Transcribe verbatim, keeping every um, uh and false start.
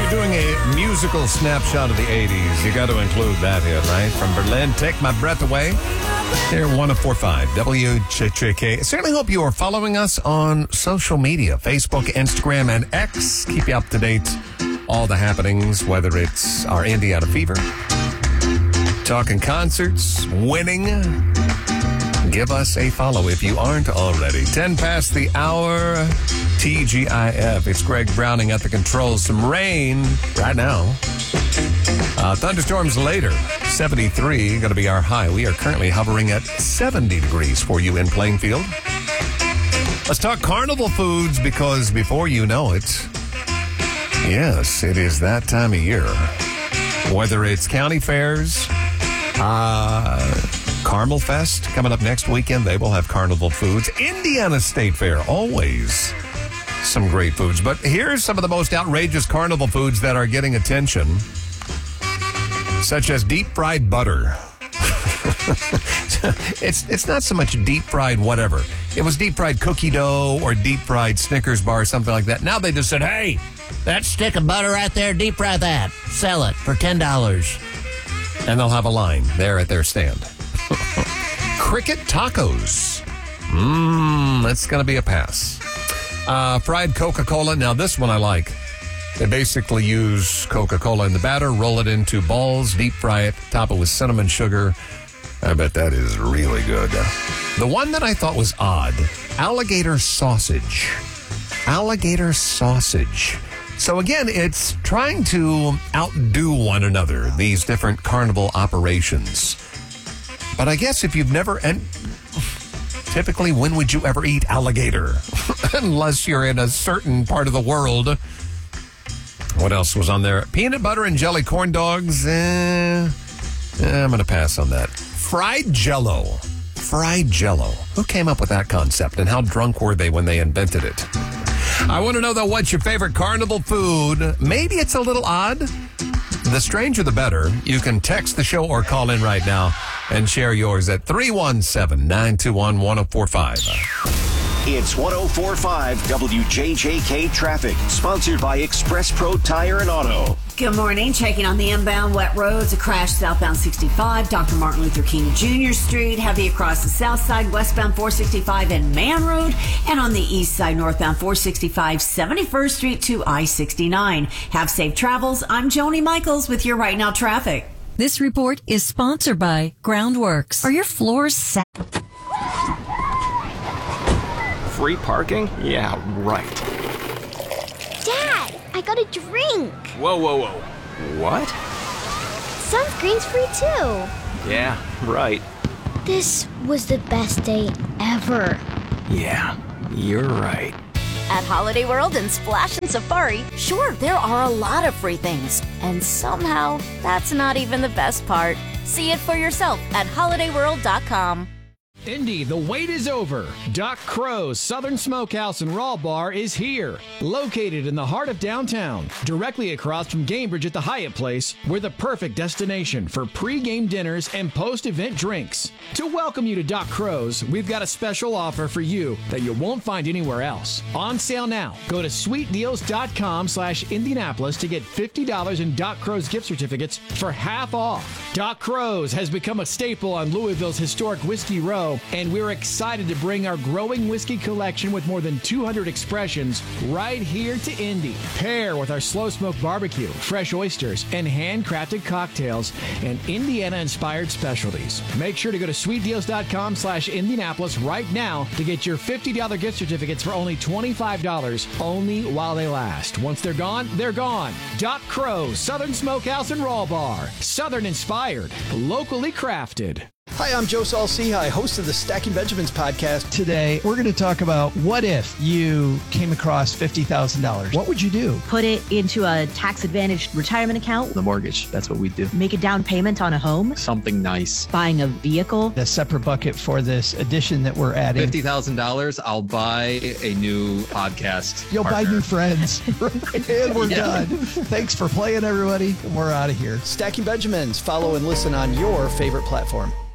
you're doing a musical snapshot of the eighties, you got to include that here, right? From Berlin, Take My Breath Away. Here, one oh four point five W J J K. I certainly hope you are following us on social media, Facebook, Instagram, and X. Keep you up to date. All the happenings, whether it's our Indiana Fever, talking concerts, winning. Give us a follow if you aren't already. ten past the hour, T G I F. It's Greg Browning at the controls. Some rain right now. Uh, thunderstorms later. seventy-three going to be our high. We are currently hovering at seventy degrees for you in Plainfield. Let's talk carnival foods because before you know it, yes, it is that time of year. Whether it's county fairs, uh... Carmel Fest coming up next weekend. They will have carnival foods. Indiana State Fair, always some great foods. But here's some of the most outrageous carnival foods that are getting attention, such as deep fried butter. it's it's not so much deep fried whatever. It was deep fried cookie dough or deep fried Snickers bar or something like that. Now they just said, hey, that stick of butter right there, deep fry that. Sell it for ten dollars. And they'll have a line there at their stand. Cricket tacos. Mmm, that's going to be a pass. Uh, fried Coca-Cola. Now, this one I like. They basically use Coca-Cola in the batter, roll it into balls, deep fry it, top it with cinnamon sugar. I bet that is really good. The one that I thought was odd, alligator sausage. Alligator sausage. So again, it's trying to outdo one another, these different carnival operations. But I guess if you've never, and typically, when would you ever eat alligator? Unless you're in a certain part of the world. What else was on there? Peanut butter and jelly corn dogs. Eh, eh, I'm going to pass on that. Fried Jell-O. Fried Jell-O. Who came up with that concept, and how drunk were they when they invented it? I want to know, though, what's your favorite carnival food? Maybe it's a little odd. The stranger, the better. You can text the show or call in right now and share yours at three one seven, nine two one, one oh four five. It's one oh four point five W J J K Traffic, sponsored by Express Pro Tire and Auto. Good morning. Checking on the inbound wet roads. A crash southbound sixty-five, Doctor Martin Luther King Junior Street. Heavy across the south side, westbound four sixty-five and Man Road. And on the east side, northbound four sixty-five, seventy-first Street to I sixty-nine. Have safe travels. I'm Joni Michaels with your Right Now Traffic. This report is sponsored by Groundworks. Are your floors set? Free parking? Yeah, right. Dad, I got a drink. Whoa, whoa, whoa. What? Sunscreen's free too. Yeah, right. This was the best day ever. Yeah, you're right. At Holiday World and Splash and Safari, sure, there are a lot of free things. And somehow, that's not even the best part. See it for yourself at holiday world dot com. Indy, the wait is over. Doc Crow's Southern Smokehouse and Raw Bar is here. Located in the heart of downtown, directly across from Gamebridge at the Hyatt Place, we're the perfect destination for pre-game dinners and post-event drinks. To welcome you to Doc Crow's, we've got a special offer for you that you won't find anywhere else. On sale now. Go to sweet deals dot com slash Indianapolis to get fifty dollars in Doc Crow's gift certificates for half off. Doc Crow's has become a staple on Louisville's historic Whiskey Row, and we're excited to bring our growing whiskey collection with more than two hundred expressions right here to Indy. Pair with our slow smoke barbecue, fresh oysters, and handcrafted cocktails and Indiana-inspired specialties. Make sure to go to sweet deals dot com slash Indianapolis right now to get your fifty dollars gift certificates for only twenty-five dollars, only while they last. Once they're gone, they're gone. Doc Crow's Southern Smokehouse and Raw Bar. Southern-inspired, locally crafted. Hi, I'm Joe Saul-Sehy, host of the Stacking Benjamins podcast. Today, we're going to talk about what if you came across fifty thousand dollars. What would you do? Put it into a tax-advantaged retirement account. The mortgage, that's what we do. Make a down payment on a home. Something nice. Buying a vehicle. A separate bucket for this addition that we're adding. fifty thousand dollars, I'll buy a new podcast You'll partner. buy new friends. And we're yeah. done. Thanks for playing, everybody. We're out of here. Stacking Benjamins. Follow and listen on your favorite platform.